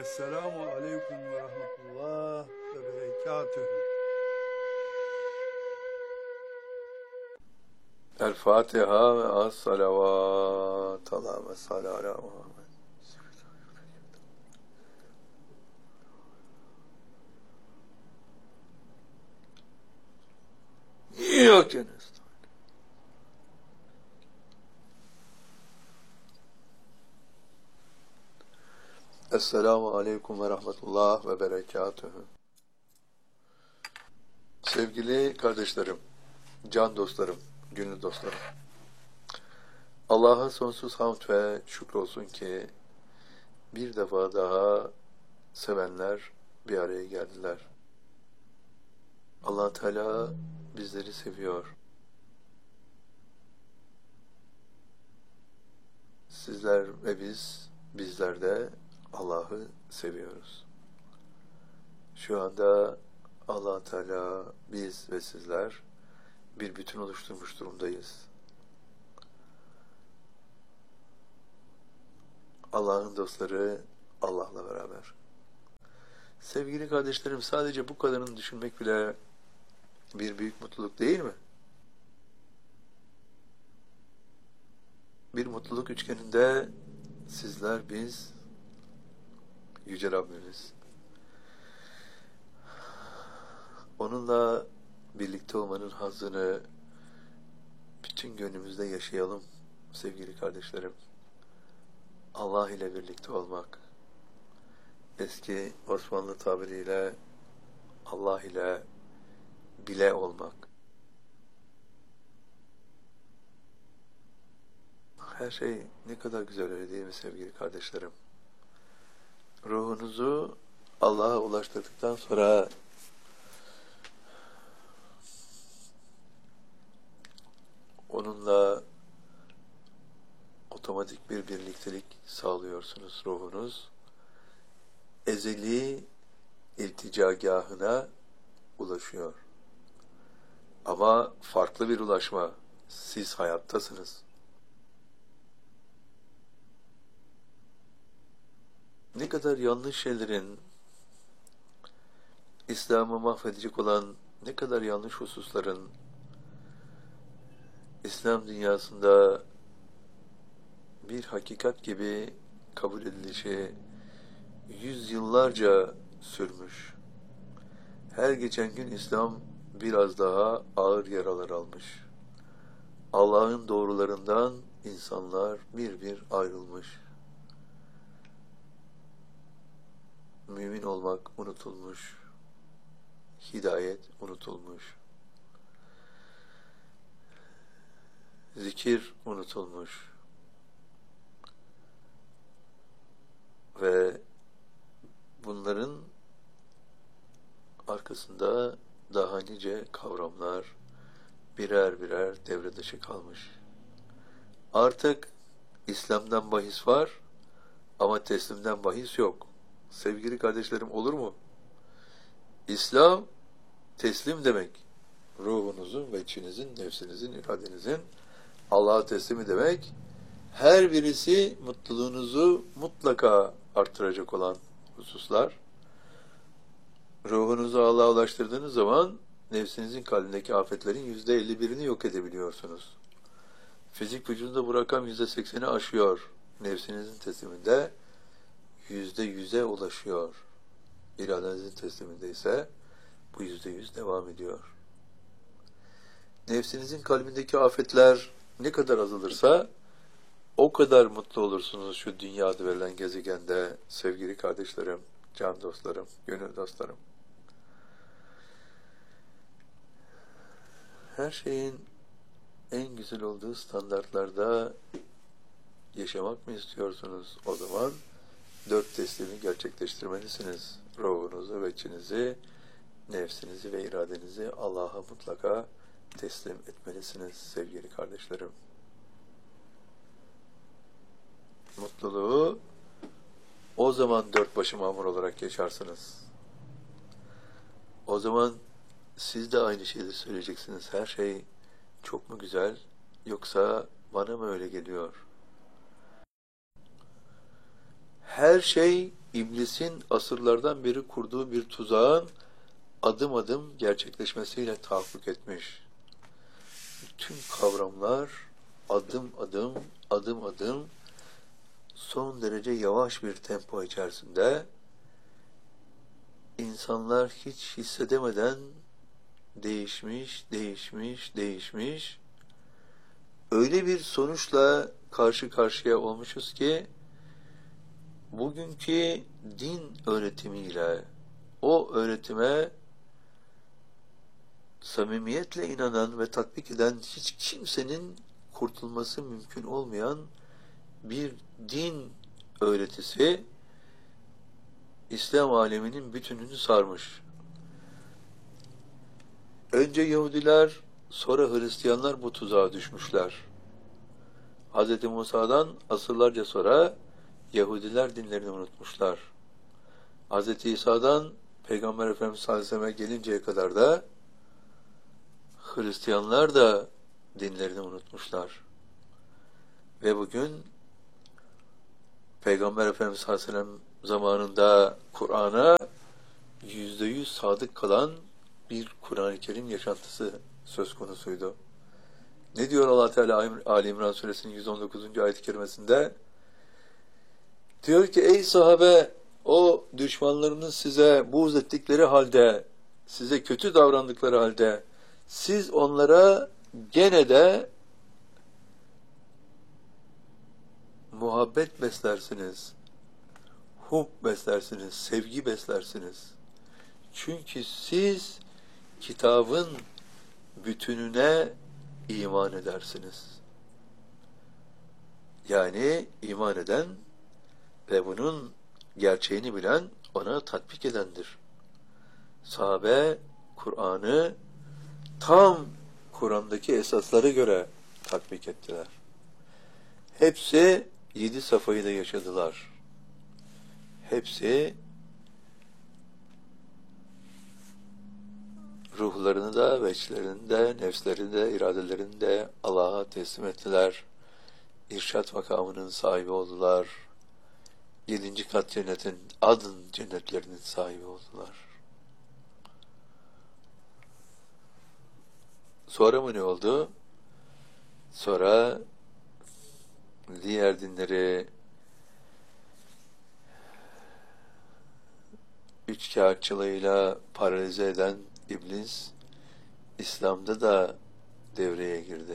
Esselamu aleyküm ve rahmetullah ve berekatühü. El Fatiha ve as salavat. Allahümme salli ala Muhammed. Yok canım. Esselamu aleyküm ve rahmetullah ve berekatühü. Sevgili kardeşlerim, can dostlarım, gönül dostlarım. Allah'a sonsuz hamd ve şükür olsun ki bir defa daha sevenler bir araya geldiler. Allah Teala bizleri seviyor. Sizler ve bizler de Allah'ı seviyoruz. Şu anda Allah Teala, biz ve sizler bir bütün oluşturmuş durumdayız. Allah'ın dostları Allah'la beraber. Sevgili kardeşlerim, sadece bu kadarını düşünmek bile bir büyük mutluluk değil mi? Bir mutluluk üçgeninde sizler, biz, Yüce Rabbimiz. Onunla birlikte olmanın hazzını bütün gönlümüzde yaşayalım sevgili kardeşlerim. Allah ile birlikte olmak, eski Osmanlı tabiriyle Allah ile bile olmak. Her şey ne kadar güzel, öyle değil mi sevgili kardeşlerim? Ruhunuzu Allah'a ulaştırdıktan sonra onunla otomatik bir birliktelik sağlıyorsunuz. Ruhunuz ezeli ilticagahına ulaşıyor. Ama farklı bir ulaşma. Siz hayattasınız. Ne kadar yanlış şeylerin, İslam'ı mahvedecek olan ne kadar yanlış hususların İslam dünyasında bir hakikat gibi kabul edilişi yüzyıllarca sürmüş. Her geçen gün İslam biraz daha ağır yaralar almış. Allah'ın doğrularından insanlar bir bir ayrılmış. Mümin olmak unutulmuş. Hidayet unutulmuş. Zikir unutulmuş. Ve bunların arkasında daha nice kavramlar birer birer devre dışı kalmış. Artık İslam'dan bahis var ama teslimden bahis yok. Sevgili kardeşlerim, olur mu? İslam teslim demek. Ruhunuzun ve içinizin, nefsinizin, iradenizin Allah'a teslimi demek. Her birisi mutluluğunuzu mutlaka arttıracak olan hususlar. Ruhunuzu Allah'a ulaştırdığınız zaman nefsinizin kalbindeki afetlerin %51'ini yok edebiliyorsunuz. Fizik vücudunda bu rakam %80'i aşıyor. Nefsinizin tesliminde %100'e ulaşıyor. İradenizin tesliminde ise bu %100 devam ediyor. Nefsinizin kalbindeki afetler ne kadar azalırsa o kadar mutlu olursunuz şu dünyada verilen gezegende sevgili kardeşlerim, can dostlarım, gönül dostlarım. Her şeyin en güzel olduğu standartlarda yaşamak mı istiyorsunuz? O zaman 4 teslimi gerçekleştirmelisiniz. Ruhunuzu ve içinizi, nefsinizi ve iradenizi Allah'a mutlaka teslim etmelisiniz sevgili kardeşlerim. Mutluluğu o zaman 4 başı mamur olarak yaşarsınız. O zaman siz de aynı şeyleri söyleyeceksiniz. Her şey çok mu güzel, yoksa bana mı öyle geliyor? Her şey iblisin asırlardan beri kurduğu bir tuzağın adım adım gerçekleşmesiyle tahakkuk etmiş. Bütün kavramlar adım adım son derece yavaş bir tempo içerisinde insanlar hiç hissedemeden değişmiş. Öyle bir sonuçla karşı karşıya olmuşuz ki bugünkü din öğretimiyle o öğretime samimiyetle inanan ve tatbik eden hiç kimsenin kurtulması mümkün olmayan bir din öğretisi İslam aleminin bütününü sarmış. Önce Yahudiler, sonra Hristiyanlar bu tuzağa düşmüşler. Hz. Musa'dan asırlarca sonra Yahudiler dinlerini unutmuşlar. Hz. İsa'dan Peygamber Efendimiz sallallahu aleyhi ve sellem'e gelinceye kadar da Hristiyanlar da dinlerini unutmuşlar. Ve bugün Peygamber Efendimiz sallallahu aleyhi ve sellem zamanında Kur'an'a %100 sadık kalan bir Kur'an-ı Kerim yaşantısı söz konusuydu. Ne diyor Allah Teala Ali İmran suresinin 119. ayet-i kerimesinde? Diyor ki ey sahabe, o düşmanlarınız size buğz ettikleri halde, size kötü davrandıkları halde siz onlara gene de muhabbet beslersiniz, hub beslersiniz, sevgi beslersiniz. Çünkü siz kitabın bütününe iman edersiniz. Yani iman eden ve bunun gerçeğini bilen, ona tatbik edendir. Sahabe Kur'an'ı tam Kur'an'daki esaslara göre tatbik ettiler. Hepsi 7 safhayı da yaşadılar. Hepsi ruhlarını da, veçlerini de, nefslerini de, iradelerini de Allah'a teslim ettiler. İrşad makamının sahibi oldular. 7. kat cennetin, adın cennetlerinin sahibi oldular. Sonra mı ne oldu? Sonra diğer dinleri üçkağıtçılığıyla paralize eden İblis, İslam'da da devreye girdi.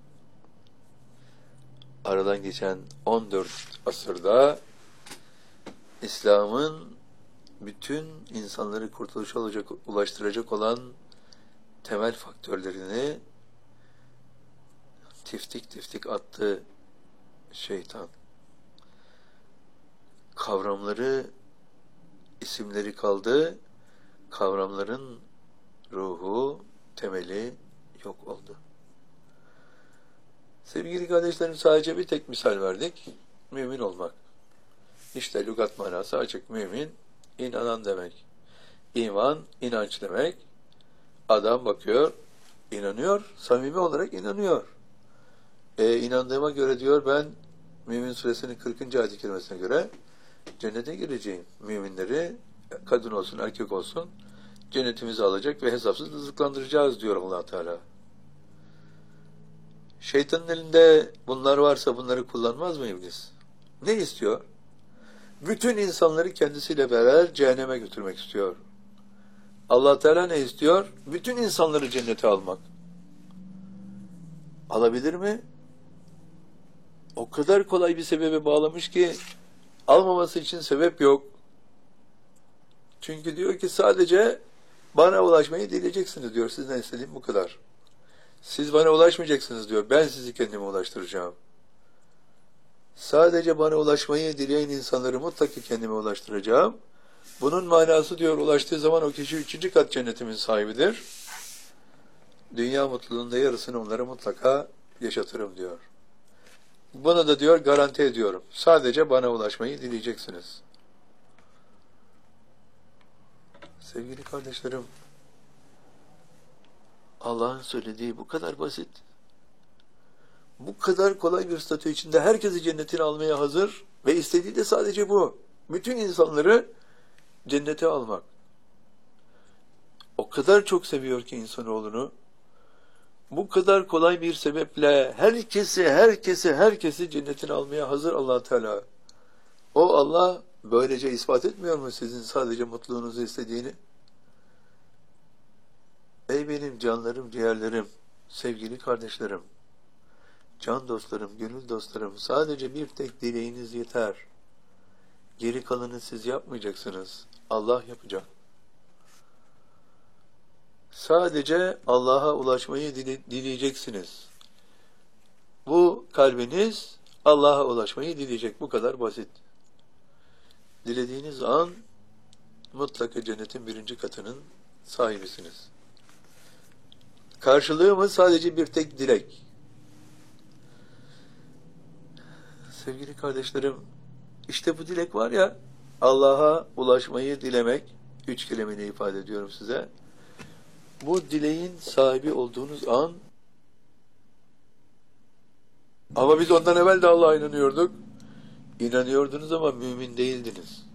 Aradan geçen 14 asırda İslam'ın bütün insanları kurtuluşa ulaştıracak olan temel faktörlerini tiftik tiftik attı şeytan. Kavramları, isimleri kaldı, kavramların ruhu, temeli yok oldu. Sevgili kardeşlerim, sadece bir tek misal verdik. Mümin olmak. İşte lügat manası açık. Mümin, inanan demek. İman, inanç demek. Adam bakıyor, inanıyor, samimi olarak inanıyor. İnandığıma göre diyor, ben Mümin Suresinin 40. ayet-i kerimesine göre cennete gireceğim. Müminleri, kadın olsun, erkek olsun, cennetimizi alacak ve hesapsız rızıklandıracağız diyor Allah Teala. Şeytanın elinde bunlar varsa bunları kullanmaz mı iblis? Ne istiyor? Bütün insanları kendisiyle beraber cehenneme götürmek istiyor. Allah Teala ne istiyor? Bütün insanları cennete almak. Alabilir mi? O kadar kolay bir sebebe bağlamış ki almaması için sebep yok. Çünkü diyor ki sadece bana ulaşmayı dileyeceksiniz diyor. Sizden istediğim bu kadar. Siz bana ulaşmayacaksınız diyor. Ben sizi kendime ulaştıracağım. Sadece bana ulaşmayı dileyen insanları mutlaka kendime ulaştıracağım. Bunun manası diyor, ulaştığı zaman o kişi 3. kat cennetimin sahibidir. Dünya mutluluğunda yarısını onlara mutlaka yaşatırım diyor. Bunu da diyor garanti ediyorum. Sadece bana ulaşmayı dileyeceksiniz. Sevgili kardeşlerim, Allah'ın söylediği bu kadar basit. Bu kadar kolay bir statü içinde herkesi cennetine almaya hazır ve istediği de sadece bu. Bütün insanları cennete almak. O kadar çok seviyor ki insanoğlunu. Bu kadar kolay bir sebeple herkesi cennetine almaya hazır Allah Teala. O Allah böylece ispat etmiyor mu sizin sadece mutluluğunuzu istediğini? Ey benim canlarım, ciğerlerim, sevgili kardeşlerim, can dostlarım, gönül dostlarım, sadece bir tek dileğiniz yeter. Geri kalanını siz yapmayacaksınız. Allah yapacak. Sadece Allah'a ulaşmayı dileyeceksiniz. Bu kalbiniz Allah'a ulaşmayı dileyecek. Bu kadar basit. Dilediğiniz an mutlaka cennetin 1. katının sahibisiniz. Karşılığımız sadece bir tek dilek. Sevgili kardeşlerim, işte bu dilek var ya, Allah'a ulaşmayı dilemek, 3 kelimeyle ifade ediyorum size. Bu dileğin sahibi olduğunuz an, ama biz ondan evvel de Allah'a inanıyorduk. İnanıyordunuz ama mümin değildiniz.